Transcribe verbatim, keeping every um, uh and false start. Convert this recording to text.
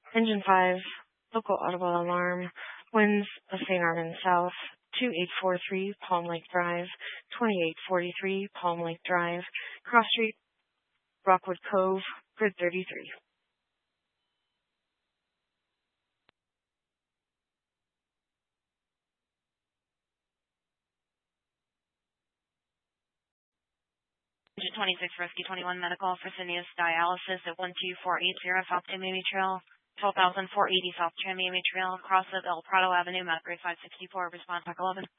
Engine five, local audible alarm, winds of Saint Armand South, two eight four three Palm Lake Drive, twenty-eight forty-three Palm Lake Drive, Cross Street, Rockwood Cove, grid thirty-three. Engine twenty-six, Rescue twenty-one, medical for Phineas dialysis at one two four eight zero South Miami Trail, twelve thousand four hundred eighty South Miami Trail, across of El Prado Avenue, Mount Grade five sixty-four, response back eleven.